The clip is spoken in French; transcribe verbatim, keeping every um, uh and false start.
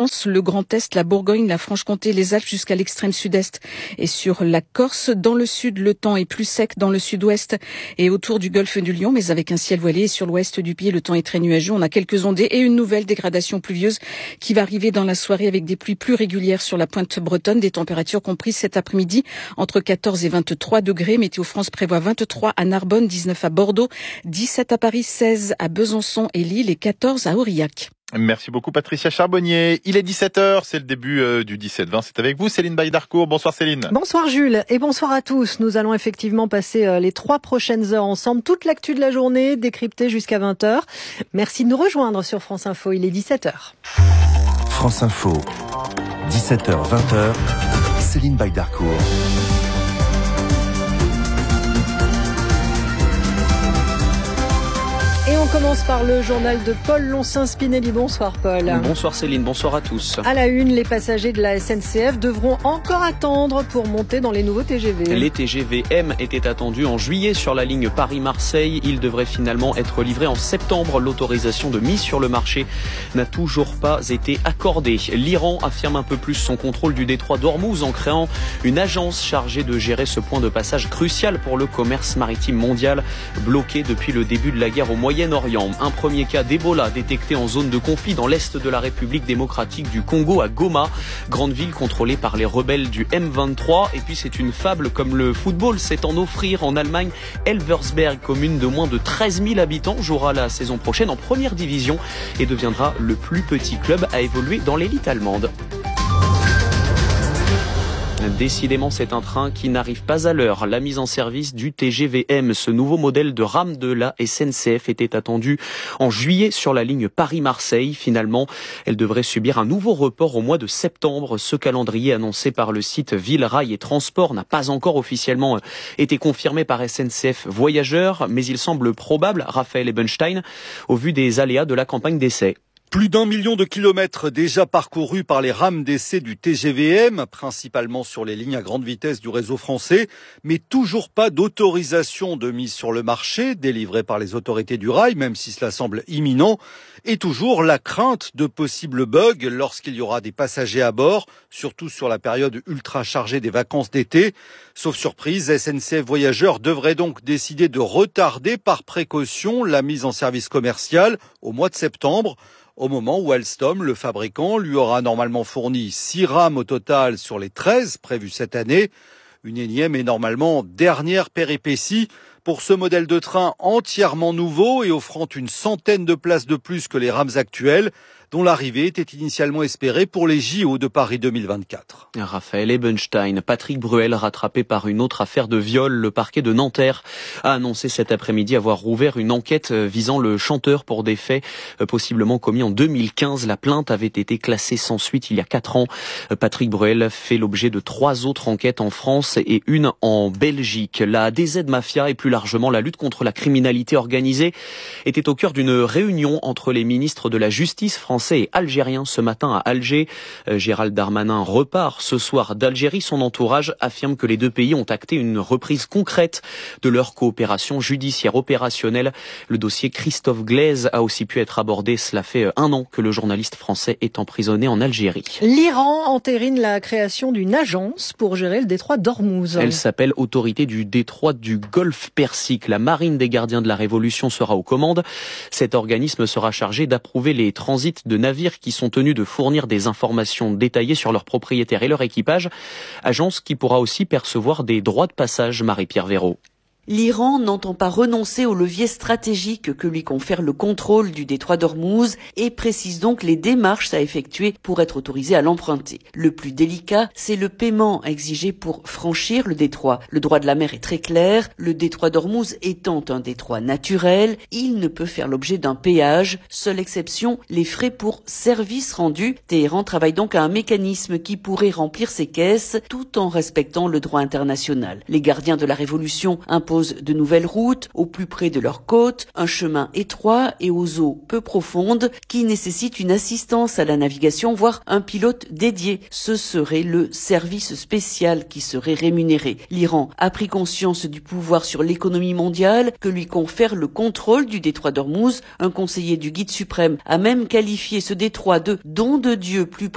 France, le Grand Est, la Bourgogne, la Franche-Comté, les Alpes jusqu'à l'extrême sud-est et sur la Corse. Dans le sud, le temps est plus sec dans le sud-ouest et autour du golfe du Lion, mais avec un ciel voilé. Et sur l'ouest du pays, le temps est très nuageux. On a quelques ondées et une nouvelle dégradation pluvieuse qui va arriver dans la soirée avec des pluies plus régulières sur la pointe bretonne. Des températures comprises cet après-midi entre quatorze et vingt-trois degrés. Météo France prévoit vingt-trois à Narbonne, dix-neuf à Bordeaux, dix-sept à Paris, seize à Besançon et Lille et quatorze à Aurillac. Merci beaucoup Patricia Charbonnier. Il est dix-sept heures, c'est le début euh, du dix-sept vingt. C'est avec vous Céline Baye-Darcourt. Bonsoir Céline. Bonsoir Jules et bonsoir à tous. Nous allons effectivement passer euh, les trois prochaines heures ensemble. Toute l'actu de la journée décryptée jusqu'à vingt heures. Merci de nous rejoindre sur France Info. Il est dix-sept heures. France Info, dix-sept heures vingt heures. Céline Baye-Darcourt. Et on commence par le journal de Paul Loncin-Spinelli. Bonsoir Paul. Bonsoir Céline, bonsoir à tous. À la une, les passagers de la S N C F devront encore attendre pour monter dans les nouveaux T G V. Les T G V M étaient attendus en juillet sur la ligne Paris-Marseille. Ils devraient finalement être livrés en septembre. L'autorisation de mise sur le marché n'a toujours pas été accordée. L'Iran affirme un peu plus son contrôle du détroit d'Ormuz en créant une agence chargée de gérer ce point de passage crucial pour le commerce maritime mondial, bloqué depuis le début de la guerre au Moyen-Orient. Un premier cas d'Ebola détecté en zone de conflit dans l'est de la République démocratique du Congo à Goma, grande ville contrôlée par les rebelles du M vingt-trois. Et puis c'est une fable comme le football sait en offrir. En Allemagne, Elversberg, commune de moins de treize mille habitants, jouera la saison prochaine en première division et deviendra le plus petit club à évoluer dans l'élite allemande. Décidément, c'est un train qui n'arrive pas à l'heure. La mise en service du T G V M, ce nouveau modèle de rame de la S N C F, était attendue en juillet sur la ligne Paris-Marseille. Finalement, elle devrait subir un nouveau report au mois de septembre. Ce calendrier annoncé par le site Ville Rail et Transport n'a pas encore officiellement été confirmé par S N C F Voyageurs, mais il semble probable, Raphaël Ebenstein, au vu des aléas de la campagne d'essai. Plus d'un million de kilomètres déjà parcourus par les rames d'essai du T G V M, principalement sur les lignes à grande vitesse du réseau français, mais toujours pas d'autorisation de mise sur le marché délivrée par les autorités du rail, même si cela semble imminent, et toujours la crainte de possibles bugs lorsqu'il y aura des passagers à bord, surtout sur la période ultra chargée des vacances d'été. Sauf surprise, S N C F Voyageurs devrait donc décider de retarder par précaution la mise en service commercial au mois de septembre, au moment où Alstom, le fabricant, lui aura normalement fourni six rames au total sur les treize prévues cette année. Une énième et normalement dernière péripétie pour ce modèle de train entièrement nouveau et offrant une centaine de places de plus que les rames actuelles, dont l'arrivée était initialement espérée pour les J O de Paris deux mille vingt-quatre. Raphaël Ebenstein, Patrick Bruel, rattrapé par une autre affaire de viol, le parquet de Nanterre a annoncé cet après-midi avoir rouvert une enquête visant le chanteur pour des faits possiblement commis en deux mille quinze. La plainte avait été classée sans suite il y a quatre ans. Patrick Bruel fait l'objet de trois autres enquêtes en France et une en Belgique. La D Z Mafia et plus largement la lutte contre la criminalité organisée était au cœur d'une réunion entre les ministres de la Justice français et algérien ce matin à Alger. Gérald Darmanin repart ce soir d'Algérie. Son entourage affirme que les deux pays ont acté une reprise concrète de leur coopération judiciaire opérationnelle. Le dossier Christophe Glaise a aussi pu être abordé. Cela fait un an que le journaliste français est emprisonné en Algérie. L'Iran entérine la création d'une agence pour gérer le détroit d'Ormuz. Elle s'appelle Autorité du détroit du Golfe Persique. La marine des gardiens de la Révolution sera aux commandes. Cet organisme sera chargé d'approuver les transits de navires qui sont tenus de fournir des informations détaillées sur leurs propriétaires et leur équipage. Agence qui pourra aussi percevoir des droits de passage, Marie-Pierre Véraud. L'Iran n'entend pas renoncer au levier stratégique que lui confère le contrôle du détroit d'Ormuz et précise donc les démarches à effectuer pour être autorisé à l'emprunter. Le plus délicat, c'est le paiement exigé pour franchir le détroit. Le droit de la mer est très clair. Le détroit d'Ormuz étant un détroit naturel, il ne peut faire l'objet d'un péage. Seule exception, les frais pour services rendus. Téhéran travaille donc à un mécanisme qui pourrait remplir ses caisses tout en respectant le droit international. Les gardiens de la Révolution imposent de nouvelles routes au plus près de leurs côtes, un chemin étroit et aux eaux peu profondes qui nécessite une assistance à la navigation, voire un pilote dédié. Ce serait le service spécial qui serait rémunéré. L'Iran a pris conscience du pouvoir sur l'économie mondiale que lui confère le contrôle du détroit d'Ormuz. Un conseiller du guide suprême a même qualifié ce détroit de don de Dieu plus